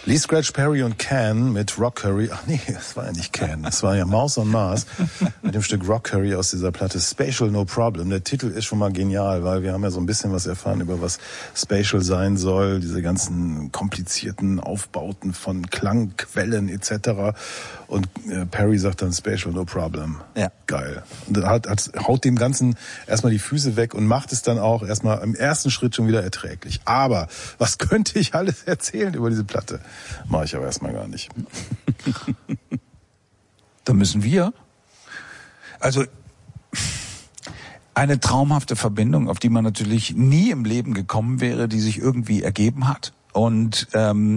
Lee Scratch Perry und Can mit Rock Curry. Ach nee, das war ja nicht Can, das war ja Mouse on Mars mit dem Stück Rock Curry aus dieser Platte Spatial No Problem. Der Titel ist schon mal genial, weil wir haben ja so ein bisschen was erfahren über was Spatial sein soll, diese ganzen komplizierten Aufbauten von Klangquellen etc. Und Perry sagt dann Spatial No Problem. Ja. Geil. Und haut dem Ganzen erstmal die Füße weg und macht es dann auch erstmal im ersten Schritt schon wieder erträglich. Aber was könnte ich alles erzählen über diese Platte? Mache ich aber erstmal gar nicht. Da müssen wir. Also eine traumhafte Verbindung, auf die man natürlich nie im Leben gekommen wäre, die sich irgendwie ergeben hat. Und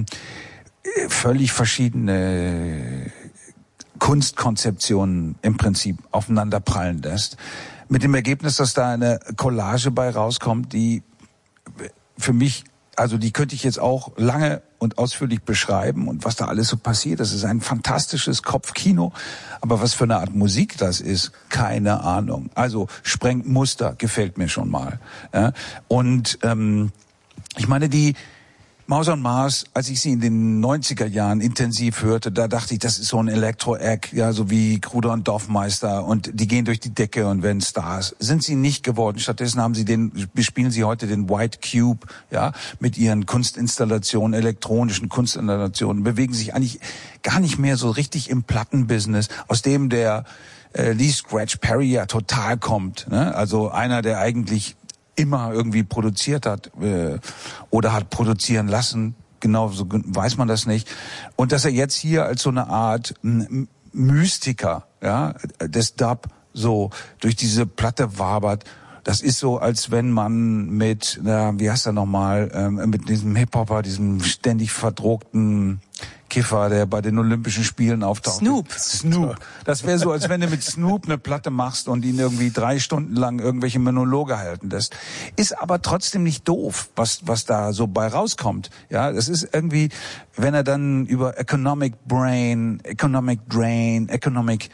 völlig verschiedene Kunstkonzeptionen im Prinzip aufeinanderprallen lässt. Mit dem Ergebnis, dass da eine Collage bei rauskommt, die für mich, also die könnte ich jetzt auch lange und ausführlich beschreiben und was da alles so passiert. Das ist ein fantastisches Kopfkino. Aber was für eine Art Musik das ist, keine Ahnung. Also sprengt Muster, gefällt mir schon mal. Ja? Und ich meine, die Mouse on Mars, als ich sie in den 90er Jahren intensiv hörte, da dachte ich, das ist so ein Elektro-Act, ja, so wie Kruder und Dorfmeister und die gehen durch die Decke und werden Stars. Sind sie nicht geworden. Stattdessen bespielen sie heute den White Cube, ja, mit ihren Kunstinstallationen, elektronischen Kunstinstallationen, bewegen sich eigentlich gar nicht mehr so richtig im Plattenbusiness, aus dem der Lee Scratch Perry ja total kommt, ne? Also einer, der eigentlich immer irgendwie produziert hat oder hat produzieren lassen, genau so weiß man das nicht. Und dass er jetzt hier als so eine Art Mystiker, ja, des Dub so durch diese Platte wabert, das ist so, als wenn man mit, wie heißt er nochmal, mit diesem Hip-Hopper, diesem ständig verdruckten Kiffer, der bei den Olympischen Spielen auftaucht. Snoop. Das wäre so, als wenn du mit Snoop eine Platte machst und ihn irgendwie 3 Stunden lang irgendwelche Monologe halten lässt. Ist aber trotzdem nicht doof, was da so bei rauskommt. Ja, das ist irgendwie, wenn er dann über Economic Brain, Economic Drain, Economic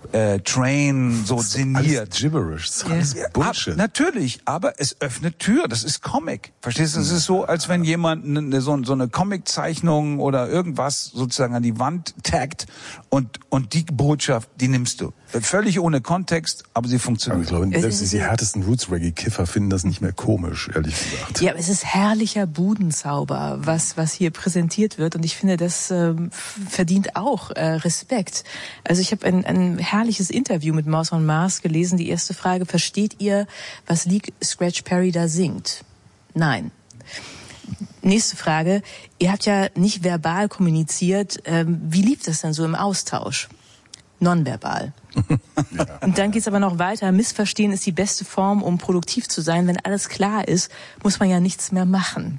Train so sinniert. Alles Gibberish, das ist alles Bullshit. Natürlich, aber es öffnet Tür, das ist Comic. Verstehst du? Es ist so, als wenn jemand so eine Comic-Zeichnung oder irgendwas sozusagen an die Wand taggt und die Botschaft, die nimmst du. Völlig ohne Kontext, aber sie funktioniert. Aber ich glaube, selbst die härtesten Roots-Reggae-Kiffer finden das nicht mehr komisch, ehrlich gesagt. Ja, aber es ist herrlicher Budenzauber, was hier präsentiert wird. Und ich finde, das verdient auch Respekt. Also ich habe ein herrliches Interview mit Mouse on Mars gelesen. Die erste Frage, versteht ihr, was Lee Scratch Perry da singt? Nein. Nächste Frage, ihr habt ja nicht verbal kommuniziert. Wie lief das denn so im Austausch? Nonverbal. Ja. Und dann geht's aber noch weiter. Missverstehen ist die beste Form, um produktiv zu sein. Wenn alles klar ist, muss man ja nichts mehr machen.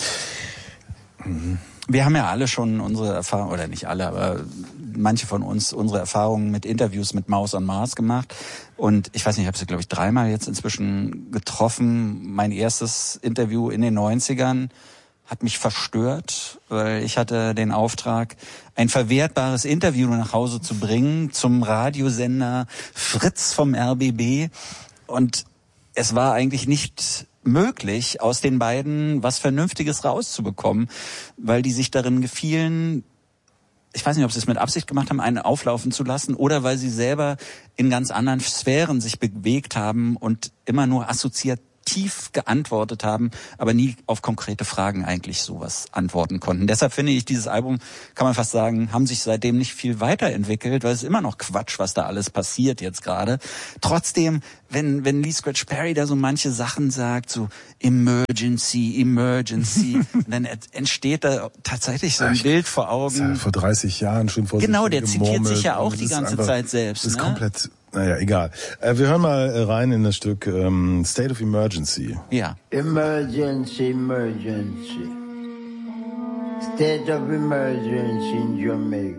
Wir haben ja alle schon unsere Erfahrungen, oder nicht alle, aber manche von uns unsere Erfahrungen mit Interviews mit Mouse on Mars gemacht. Und ich weiß nicht, ich habe sie, glaube ich, 3-mal jetzt inzwischen getroffen. Mein erstes Interview in den 90ern hat mich verstört, weil ich hatte den Auftrag, ein verwertbares Interview nach Hause zu bringen zum Radiosender Fritz vom RBB. Und es war eigentlich nicht möglich, aus den beiden was Vernünftiges rauszubekommen, weil die sich darin gefielen, ich weiß nicht, ob sie es mit Absicht gemacht haben, einen auflaufen zu lassen oder weil sie selber in ganz anderen Sphären sich bewegt haben und immer nur assoziativ geantwortet haben, aber nie auf konkrete Fragen eigentlich sowas antworten konnten. Deshalb finde ich, dieses Album, kann man fast sagen, haben sich seitdem nicht viel weiterentwickelt, weil es ist immer noch Quatsch, was da alles passiert jetzt gerade. Trotzdem, wenn Lee Scratch Perry da so manche Sachen sagt, so Emergency, dann entsteht da tatsächlich so ein Bild vor Augen. Vor 30 Jahren schon vor Genau, der zitiert sich ja auch die ganze Zeit selbst. Das ist komplett, naja, egal. Wir hören mal rein in das Stück State of Emergency. Ja. Emergency. State of emergency in Jamaica.